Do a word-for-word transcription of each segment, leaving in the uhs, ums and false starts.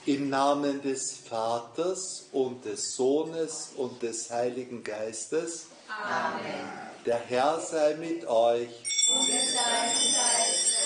Im Namen des Vaters und des Sohnes und des Heiligen Geistes. Amen. Der Herr sei mit euch. Und mit deinem Geiste.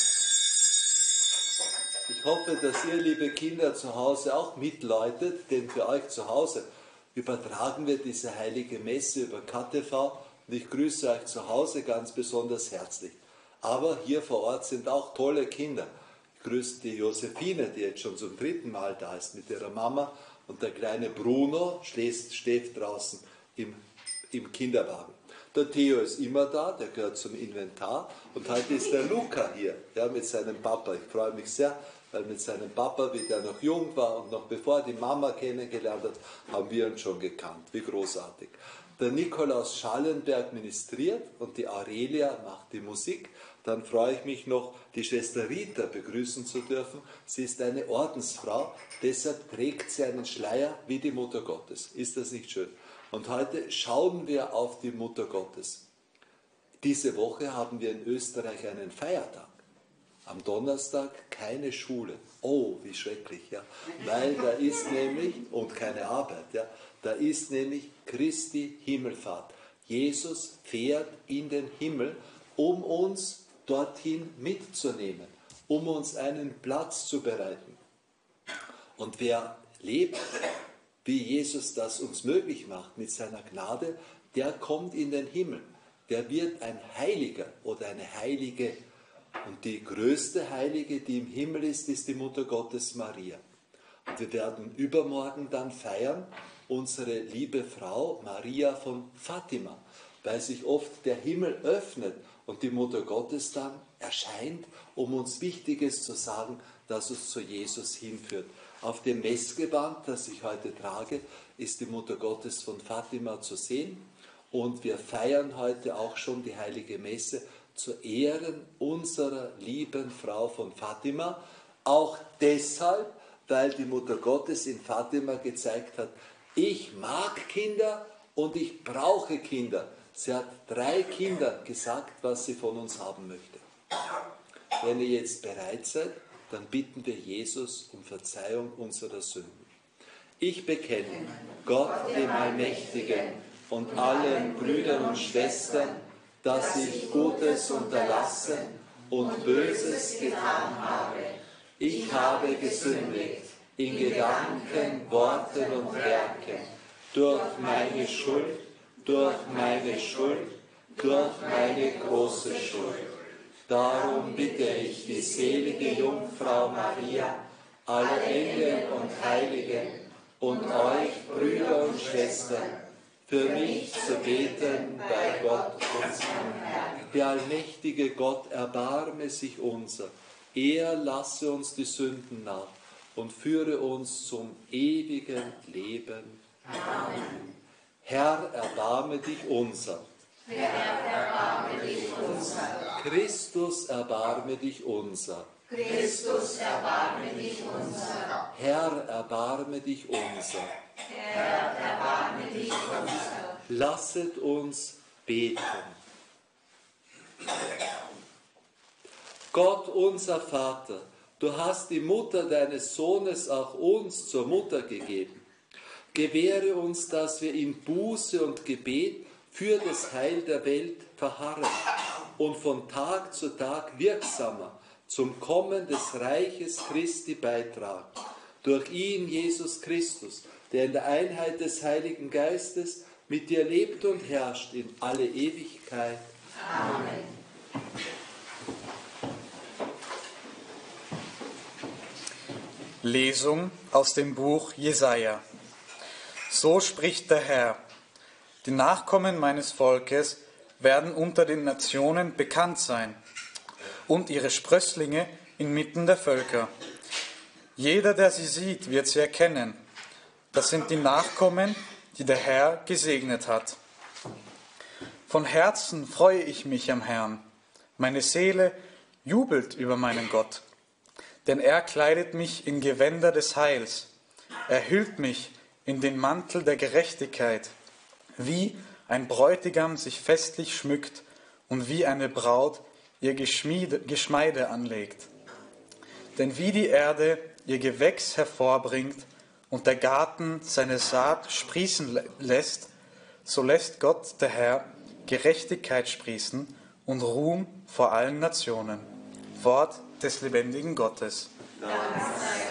Ich hoffe, dass ihr, liebe Kinder, zu Hause auch mitläutet, denn für euch zu Hause übertragen wir diese heilige Messe über K T V und ich grüße euch zu Hause ganz besonders herzlich. Aber hier vor Ort sind auch tolle Kinder. Ich grüße die Josephine, die jetzt schon zum dritten Mal da ist mit ihrer Mama, und der kleine Bruno schläft, schläft draußen im, im Kinderwagen. Der Theo ist immer da, der gehört zum Inventar, und heute ist der Luca hier, ja, mit seinem Papa. Ich freue mich sehr, weil mit seinem Papa, wie der noch jung war und noch bevor er die Mama kennengelernt hat, haben wir ihn schon gekannt. Wie großartig. Der Nikolaus Schallenberg ministriert und die Aurelia macht die Musik. Dann freue ich mich noch, die Schwester Rita begrüßen zu dürfen. Sie ist eine Ordensfrau, deshalb trägt sie einen Schleier wie die Mutter Gottes. Ist das nicht schön? Und heute schauen wir auf die Mutter Gottes. Diese Woche haben wir in Österreich einen Feiertag. Am Donnerstag keine Schule. Oh, wie schrecklich, ja. Weil da ist nämlich, und keine Arbeit, ja, da ist nämlich Christi Himmelfahrt. Jesus fährt in den Himmel, um uns dorthin mitzunehmen, um uns einen Platz zu bereiten. Und wer lebt, wie Jesus das uns möglich macht mit seiner Gnade, der kommt in den Himmel. Der wird ein Heiliger oder eine Heilige. Und die größte Heilige, die im Himmel ist, ist die Mutter Gottes Maria. Und wir werden übermorgen dann feiern unsere liebe Frau Maria von Fatima, weil sich oft der Himmel öffnet und die Mutter Gottes dann erscheint, um uns Wichtiges zu sagen, das uns zu Jesus hinführt. Auf dem Messgewand, das ich heute trage, ist die Mutter Gottes von Fatima zu sehen. Und wir feiern heute auch schon die heilige Messe zu Ehren unserer lieben Frau von Fatima. Auch deshalb, weil die Mutter Gottes in Fatima gezeigt hat, ich mag Kinder und ich brauche Kinder. Sie hat drei Kindern gesagt, was sie von uns haben möchte. Wenn ihr jetzt bereit seid, dann bitten wir Jesus um Verzeihung unserer Sünden. Ich bekenne Gott, dem Allmächtigen, und allen Brüdern und Schwestern, dass ich Gutes unterlassen und Böses getan habe. Ich habe gesündigt in Gedanken, Worten und Werken, durch meine Schuld, durch meine Schuld, durch meine große Schuld. Darum bitte ich die selige Jungfrau Maria, alle Engel und Heiligen und euch, Brüder und Schwestern, für mich zu beten bei Gott, unserem Herrn. Der allmächtige Gott, erbarme sich unser. Er lasse uns die Sünden nach und führe uns zum ewigen Leben. Amen. Herr, erbarme dich unser. Herr, erbarme dich unser. Christus, erbarme dich unser. Christus, erbarme dich unser. Herr, erbarme dich unser. Herr, erbarme dich unser. Lasset uns beten. Gott, unser Vater, du hast die Mutter deines Sohnes auch uns zur Mutter gegeben. Gewähre uns, dass wir in Buße und Gebet für das Heil der Welt verharren und von Tag zu Tag wirksamer zum Kommen des Reiches Christi beitragen. Durch ihn, Jesus Christus, der in der Einheit des Heiligen Geistes mit dir lebt und herrscht in alle Ewigkeit. Amen. Lesung aus dem Buch Jesaja. So spricht der Herr: Die Nachkommen meines Volkes werden unter den Nationen bekannt sein und ihre Sprösslinge inmitten der Völker. Jeder, der sie sieht, wird sie erkennen. Das sind die Nachkommen, die der Herr gesegnet hat. Von Herzen freue ich mich am Herrn. Meine Seele jubelt über meinen Gott. Denn er kleidet mich in Gewänder des Heils. Er hüllt mich in den Mantel der Gerechtigkeit, wie ein Bräutigam sich festlich schmückt und wie eine Braut ihr Geschmiede, Geschmeide anlegt. Denn wie die Erde ihr Gewächs hervorbringt und der Garten seine Saat sprießen lässt, so lässt Gott, der Herr, Gerechtigkeit sprießen und Ruhm vor allen Nationen. Wort des lebendigen Gottes. Dank sei